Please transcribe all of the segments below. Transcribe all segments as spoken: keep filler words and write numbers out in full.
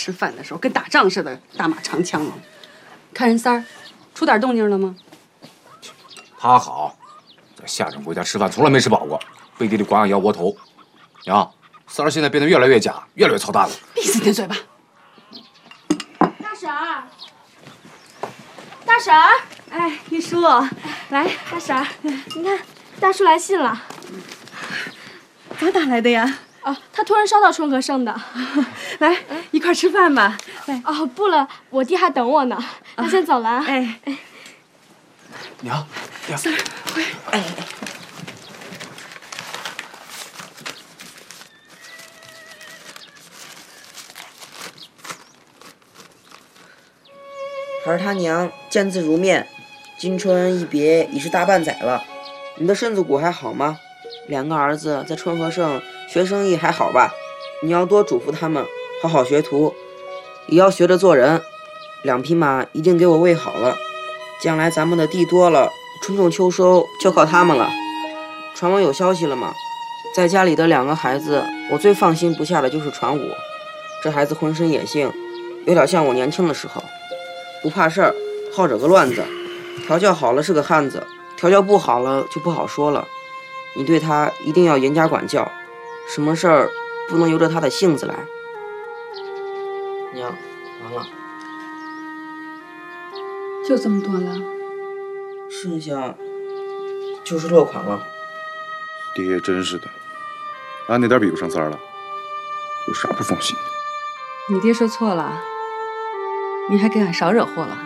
吃饭的时候跟打仗似的，大马长枪的。看人三儿，出点动静了吗？ 他好，在下等国家吃饭从来没吃饱过，背地里光想要窝头。娘，三儿现在变得越来越假，越来越操蛋了。 闭死你的嘴巴！ 大婶儿，大婶儿， 哎，玉叔，来， 大婶儿，你看大叔来信了。 咋打来的呀？ 哦，他突然捎到春和盛的。 来，一块吃饭吧。来。 哦，不了，我弟还等我呢。那先走了啊。 哎哎。 娘，娘， 三儿，快！哎哎。 孩儿他娘见字如面，今春一别已是大半载了。你的身子骨还好吗？两个儿子在春和盛学生意还好吧？你要多嘱咐他们，好好学徒，也要学着做人。两匹马一定给我喂好了，将来咱们的地多了，春种秋收就靠他们了。传闻有消息了吗？在家里的两个孩子，我最放心不下的就是传武。这孩子浑身野性，有点像我年轻的时候，不怕事儿，好整个乱子。调教好了是个汉子，调教不好了就不好说了。你对他一定要严加管教，什么事儿不能由着他的性子来。娘，完了， 就这么多了？ 剩下就是落款了。 爹真是的，俺那点比不上三儿了，有啥不放心的？ 你爹说错了，你还给俺少惹祸了。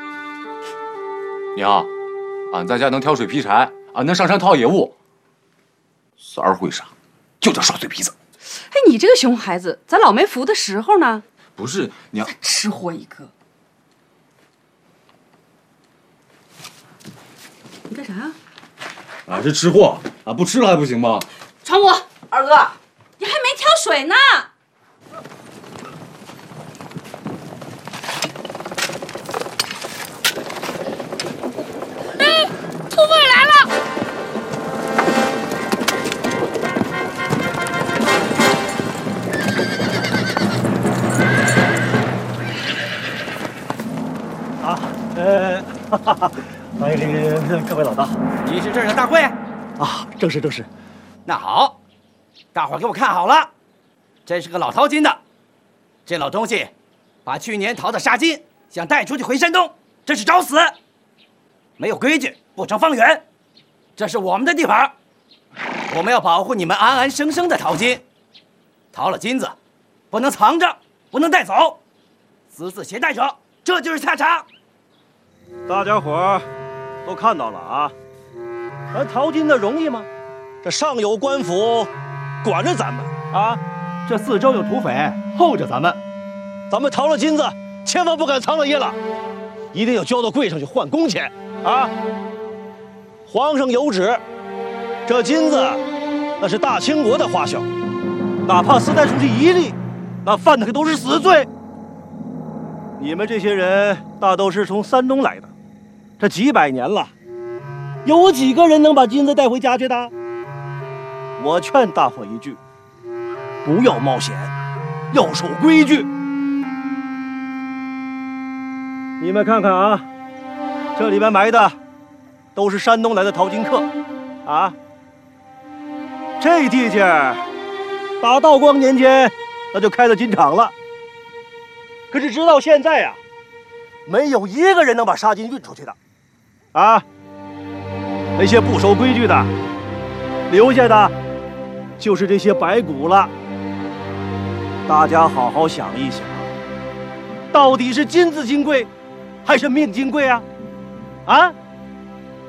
娘，俺在家能挑水劈柴，俺能上山掏野物。三儿会啥，就叫耍嘴皮子。 哎，你这个熊孩子，咱老没福的时候呢。 不是娘， 吃货一个。你干啥呀？ 俺是吃货，俺不吃了还不行吗？ 传武，二哥，你还没挑水呢。 哎，土匪来了！ 啊，呃，哈哈哈，欢迎各位老大。 你是这儿的大贵？ 啊，正是正是。 那好，大伙儿给我看好了，这是个老淘金的，这老东西把去年淘的沙金想带出去回山东，这是找死！没有规矩不成方圆，这是我们的地盘，我们要保护你们安安生生的淘金。淘了金子，不能藏着，不能带走，私自携带者，这就是下场。 大家伙儿都看到了啊，咱淘金的容易吗？这上有官府管着咱们啊，这四周有土匪候着咱们，咱们淘了金子，千万不敢藏了掖了，一定要交到柜上去换工钱啊！皇上有旨，这金子那是大清国的花销，哪怕私带出去一粒，那犯的可都是死罪。你们这些人大都是从山东来的，这几百年了，有几个人能把金子带回家去的？我劝大伙一句，不要冒险，要守规矩。你们看看啊，这里面埋的都是山东来的淘金客啊。这地界打道光年间那就开了金厂了，可是直到现在呀、啊，没有一个人能把沙金运出去的啊。那些不守规矩的，留下的就是这些白骨了。大家好好想一想，到底是金子金贵，还是命金贵啊？啊！